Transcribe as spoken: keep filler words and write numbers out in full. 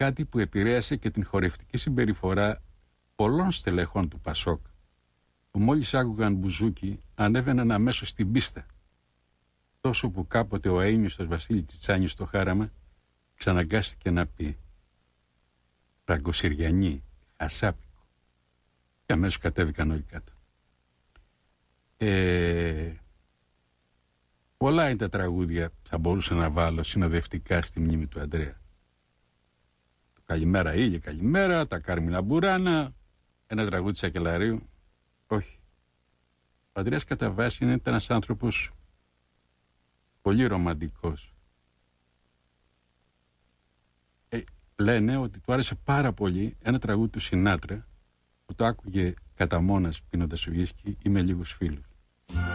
κάτι που επηρέασε και την χορευτική συμπεριφορά πολλών στελεχών του Πασόκ, που μόλις άκουγαν μπουζούκι ανέβαιναν αμέσως στην πίστα, τόσο που κάποτε ο αείμνηστος Βασίλη Τσιτσάνης στο Χάραμα ξαναγκάστηκε να πει «Φραγκοσυριανή, ασάπικο», και αμέσως κατέβηκαν όλοι κάτω. Ε, πολλά είναι τα τραγούδια που θα μπορούσα να βάλω συνοδευτικά στη μνήμη του Ανδρέα. Το «Καλημέρα ήλιε, καλημέρα», τα «Κάρμινα Μπουράνα», ένα τραγούδι της Ακελαρίου. Όχι. Ο Ανδρέας κατά βάση είναι ένας άνθρωπος πολύ ρομαντικός. Ε, λένε ότι του άρεσε πάρα πολύ ένα τραγούδι του Σινάτρα που το άκουγε κατά μόνας πίνοντας ουίσκι ή με λίγους φίλους.